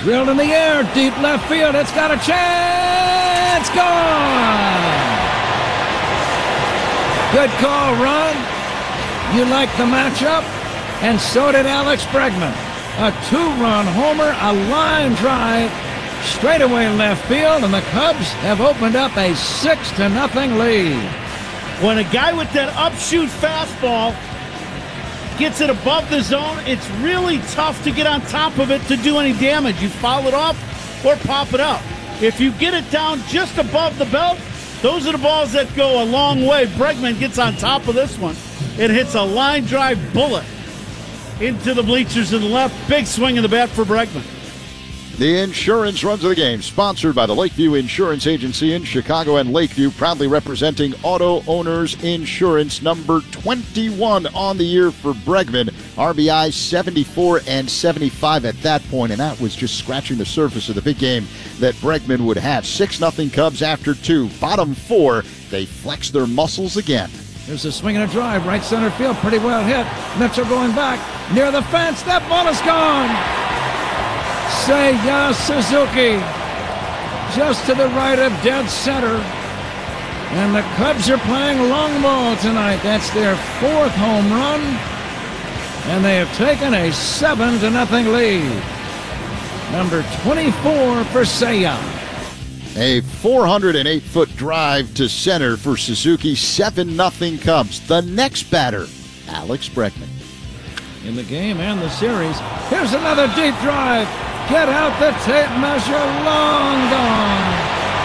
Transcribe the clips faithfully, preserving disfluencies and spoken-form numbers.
Drilled in the air, deep left field. It's got a chance. Gone. Good call, Ron. You like the matchup, and so did Alex Bregman. A two-run homer, a line drive, straightaway left field, and the Cubs have opened up a six to nothing lead. When a guy with that upshoot fastball gets it above the zone, it's really tough to get on top of it to do any damage. You foul it off or pop it up. If you get it down just above the belt, those are the balls that go a long way. Bregman gets on top of this one. It hits a line drive bullet into the bleachers to the left. Big swing of the bat for Bregman. The insurance runs of the game, sponsored by the Lakeview Insurance Agency in Chicago and Lakeview, proudly representing Auto Owners Insurance. Number twenty-one on the year for Bregman. R B I seventy-four and seventy-five at that point, and that was just scratching the surface of the big game that Bregman would have. six nothing Cubs after two. Bottom four, they flex their muscles again. There's a swing and a drive, right center field, pretty well hit. Mitchell going back, near the fence, that ball is gone. Seiya Suzuki, just to the right of dead center. And the Cubs are playing long ball tonight. That's their fourth home run. And they have taken a seven to nothing lead. Number twenty-four for Seiya. A four hundred eight foot drive to center for Suzuki. seven nothing Cubs. The next batter, Alex Bregman. In the game and the series, here's another deep drive. Get out the tape measure, long gone.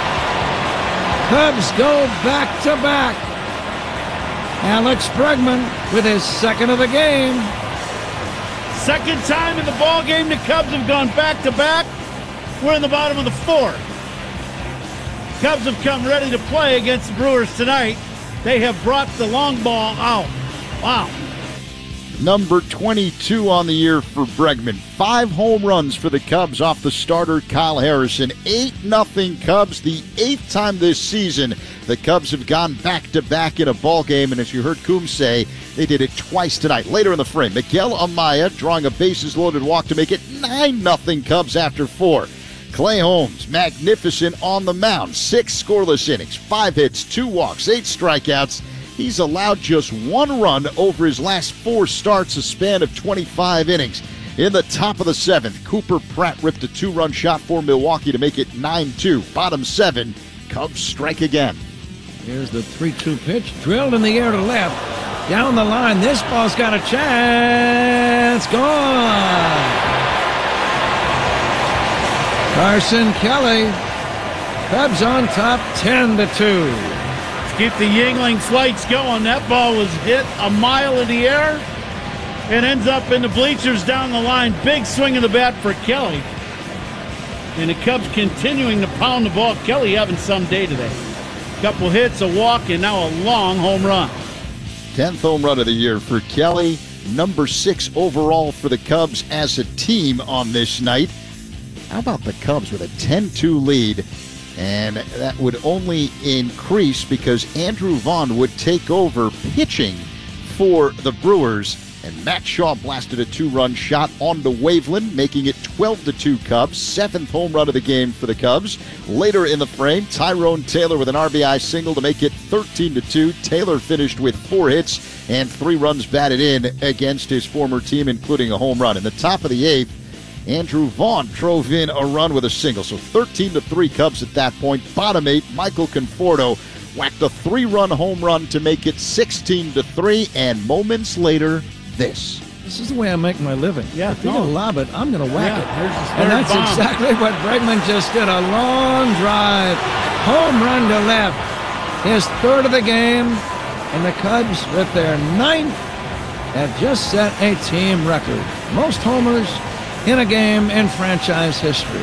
Cubs go back to back. Alex Bregman with his second of the game. Second time in the ball game the Cubs have gone back to back. We're in the bottom of the fourth. Cubs have come ready to play against the Brewers tonight. They have brought the long ball out. Wow. Number twenty-two on the year for Bregman. Five home runs for the Cubs off the starter Kyle Harrison. eight nothing Cubs, the eighth time this season the Cubs have gone back-to-back in a ball game, and as you heard Coombs say, they did it twice tonight. Later in the frame, Miguel Amaya drawing a bases-loaded walk to make it nine nothing Cubs after four. Clay Holmes, magnificent on the mound. Six scoreless innings, five hits, two walks, eight strikeouts. He's allowed just one run over his last four starts, a span of twenty-five innings. In the top of the seventh, Cooper Pratt ripped a two-run shot for Milwaukee to make it nine two. Bottom seven, Cubs strike again. Here's the three two pitch, drilled in the air to left. Down the line, this ball's got a chance. Gone. Carson Kelly, Cubs on top ten to two. Keep the Yingling flights going. That ball was hit a mile in the air and ends up in the bleachers down the line. Big swing of the bat for Kelly. And the Cubs continuing to pound the ball. Kelly having some day today. Couple hits, a walk, and now a long home run. tenth home run of the year for Kelly. Number six overall for the Cubs as a team on this night. How about the Cubs with a ten two lead? And that would only increase because Andrew Vaughn would take over pitching for the Brewers. And Matt Shaw blasted a two-run shot onto Waveland, making it twelve to two Cubs. Seventh home run of the game for the Cubs. Later in the frame, Tyrone Taylor with an R B I single to make it thirteen to two. Taylor finished with four hits and three runs batted in against his former team, including a home run. In the top of the eighth, Andrew Vaughn drove in a run with a single. So thirteen to three Cubs at that point. Bottom eight, Michael Conforto whacked a three-run home run to make it sixteen to three. And moments later, this. This is the way I make my living. Yeah, if you're no. going to lob it, I'm going to whack Yeah, it. there's his And third that's bomb. exactly what Bregman just did. A long drive, home run to left. His third of the game. And the Cubs, with their ninth, have just set a team record. Most homers in a game in franchise history.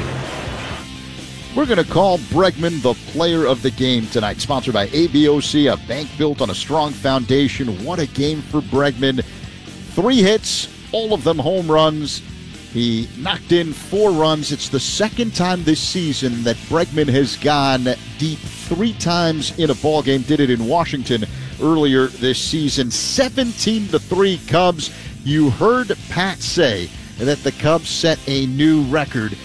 We're going to call Bregman the player of the game tonight. Sponsored by A B O C, a bank built on a strong foundation. What a game for Bregman. Three hits, all of them home runs. He knocked in four runs. It's the second time this season that Bregman has gone deep three times in a ball game. Did it in Washington earlier this season. seventeen to three Cubs. You heard Pat say that the Cubs set a new record.